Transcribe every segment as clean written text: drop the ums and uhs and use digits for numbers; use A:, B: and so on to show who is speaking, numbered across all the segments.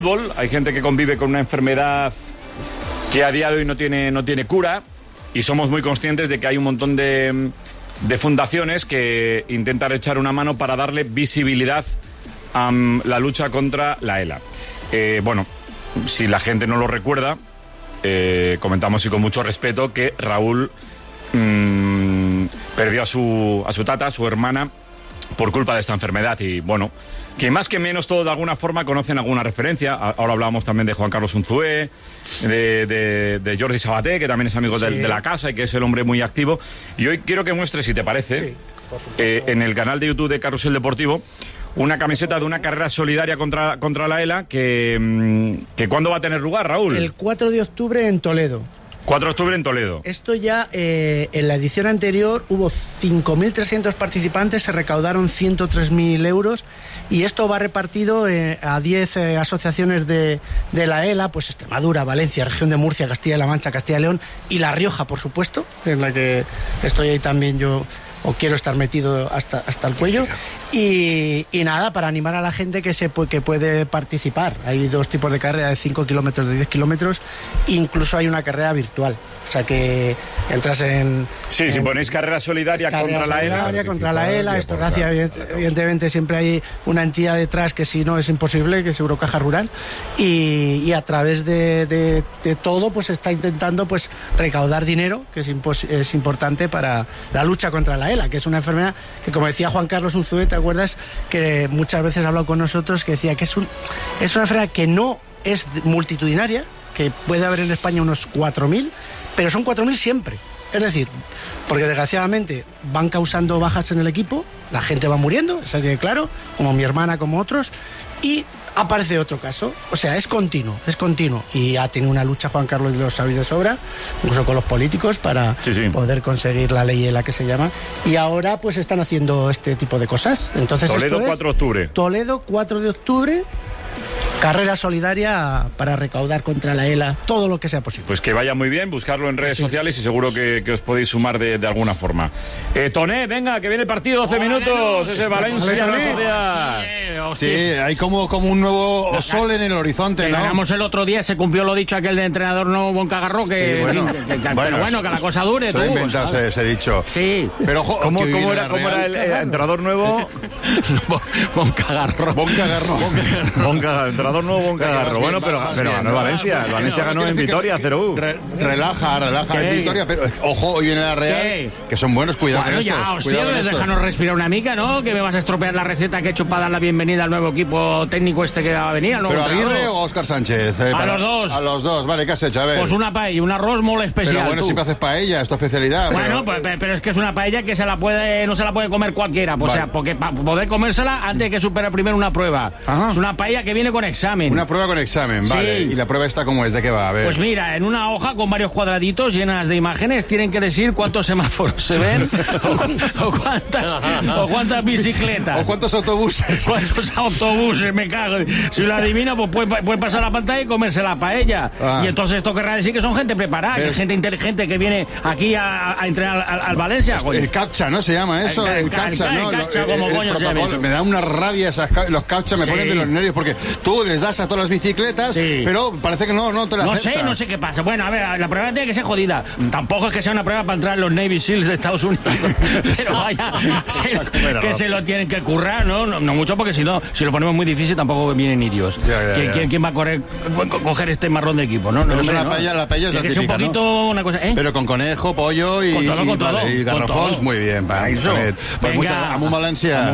A: Hay gente que convive con una enfermedad que a día de hoy no tiene cura, y somos muy conscientes de que hay un montón de fundaciones que intentan echar una mano para darle visibilidad a la lucha contra la ELA. Bueno, si la gente no lo recuerda, comentamos y con mucho respeto que Raúl perdió a su tata, a su hermana, por culpa de esta enfermedad. Y bueno, que más que menos todos de alguna forma conocen alguna referencia. Ahora hablábamos también de Juan Carlos Unzué, de Jordi Sabaté, que también es amigo de la casa y que es el hombre muy activo. Y hoy quiero que muestre, si te parece, en el canal de YouTube de Carrusel Deportivo, una camiseta de una carrera solidaria contra la ELA que ¿cuándo va a tener lugar, Raúl?
B: El 4 de octubre en Toledo.
A: 4 de octubre en Toledo.
B: Esto ya, en la edición anterior hubo 5.300 participantes, se recaudaron 103.000 euros, y esto va repartido a 10 asociaciones de la ELA, pues Extremadura, Valencia, Región de Murcia, Castilla-La Mancha, Castilla y León y La Rioja, por supuesto, en la que estoy ahí también yo, o quiero estar metido hasta el cuello. Y nada, para animar a la gente que puede participar. Hay dos tipos de carrera, de 5 kilómetros, de 10 kilómetros, incluso hay una carrera virtual. O sea que entras en...
A: Sí, si ponéis carrera solidaria contra la ELA.
B: Contra la ELA, esto gracias, evidentemente siempre hay una entidad detrás que si no es imposible, que es Eurocaja Rural, y a través de todo pues está intentando pues recaudar dinero, que es importante para la lucha contra la ELA, que es una enfermedad que, como decía Juan Carlos Unzué, ¿te acuerdas? Que muchas veces ha hablado con nosotros, que decía que es una enfermedad que no es multitudinaria, que puede haber en España unos 4.000, pero son 4.000 siempre. Es decir, porque desgraciadamente van causando bajas en el equipo, la gente va muriendo, eso es claro, como mi hermana, como otros, y aparece otro caso. O sea, es continuo. Y ha tenido una lucha Juan Carlos, y lo sabéis de sobra, incluso con los políticos, para poder conseguir la ley ELA que se llama. Y ahora pues están haciendo este tipo de cosas. Entonces,
A: Toledo, 4 de octubre.
B: Toledo, 4 de octubre. Carrera solidaria para recaudar contra la ELA todo lo que sea posible.
A: Pues que vaya muy bien, buscarlo en redes sociales y seguro que os podéis sumar de alguna forma. Toné, venga, que viene el partido, 12 minutos. Ese Valencia.
C: Sí, hay como un nuevo sol en el horizonte, ¿no?
D: Ganamos el otro día, se cumplió lo dicho aquel de entrenador nuevo Boncagarro, que que la cosa dure.
C: Esto inventado ese dicho.
D: Sí.
C: Pero ojo,
A: ¿Cómo era el entrenador nuevo?
D: Boncagarro.
A: Entrenador nuevo Boncagarro. Bueno, pero ganó el Valencia. El Valencia ganó en Vitoria, 0-1.
C: Relaja en Vitoria, pero ojo, hoy viene la Real, que son buenos, cuidado con estos.
D: Ya, hostia, déjanos respirar una mica, ¿no? Que me vas a estropear la receta que he hecho para dar la bienvenida al nuevo equipo técnico que va a venir.
C: ¿Pero Aguirre o Óscar Sánchez?
D: Los dos.
C: A los dos, vale, ¿qué has hecho? A ver.
D: Pues una paella, un arroz muy especial.
C: Pero bueno, siempre haces paella, es tu especialidad.
D: Bueno, pero es que es una paella que no se la puede comer cualquiera. O sea, porque para poder comérsela antes hay que superar primero una prueba. Ajá. Es una paella que viene con examen.
C: Una prueba con examen, vale.
D: Sí.
C: ¿Y la prueba esta cómo es? ¿De qué va? A ver.
D: Pues mira, en una hoja con varios cuadraditos llenas de imágenes tienen que decir cuántos semáforos se ven o cuántas bicicletas.
C: O cuántos autobuses.
D: ¿Cuántos autobuses? Me cago. Si lo adivina, pues puede pasar la pantalla y comerse la paella. Y entonces esto querrá decir que son gente preparada, que es gente inteligente que viene aquí a entrenar al Valencia.
C: El captcha, ¿no? Se llama eso. El captcha, ¿no?
D: El captcha, como coño se llama.
C: Me da una rabia los captcha, me ponen de los nervios, porque tú les das a todas las bicicletas, pero parece que no te la aceptan.
D: No sé qué pasa. Bueno, a ver, la prueba tiene que ser jodida. Tampoco es que sea una prueba para entrar en los Navy Seals de Estados Unidos. Pero vaya, que se lo tienen que currar, ¿no? No mucho, porque si no, si lo ponemos muy difícil, tampoco vienen indios. ¿Quién va a coger este marrón de equipo, no?
C: Pero la paella es la típica,
D: un poquito una cosa,
C: Pero con conejo, pollo y garrafons, muy bien. Pues muchas Amun Valencia.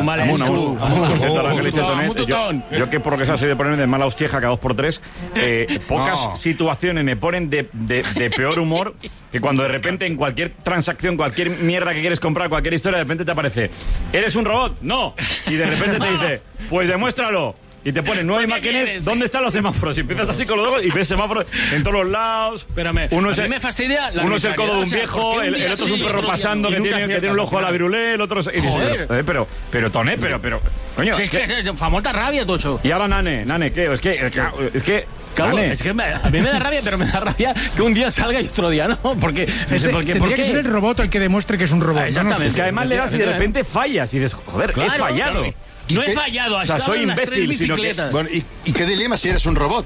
A: Yo que por lo que sea soy de ponerme de mala hostieja cada 2x3, pocas situaciones me ponen de peor humor que cuando de repente en cualquier transacción, cualquier mierda que quieres comprar, cualquier historia, de repente te aparece, ¿eres un robot? No. Y de repente te dice, pues demuéstralo. Y te ponen 9 imágenes, ¿dónde están los semáforos? Y empiezas así con los ojos y ves semáforos en todos los lados.
D: Espérame,
A: uno
D: me fastidia
A: uno es el codo de un viejo, el otro es un perro pasando que tiene un ojo a la virulé, el otro es... Y dices, pero Toné, pero... Coño,
D: si es que famosa rabia, tocho.
A: Y ahora Nane, ¿qué? Es que...
D: Claro, es que a mí me da rabia, pero me da rabia que un día salga y otro día no. Porque
E: tendría que ser el robot el que demuestre que es un robot.
A: Exactamente. Es que además le das y de repente fallas y dices, joder, he fallado.
D: No he fallado,
A: o sea, soy imbécil.
C: Bueno, ¿y qué dilema si eres un robot?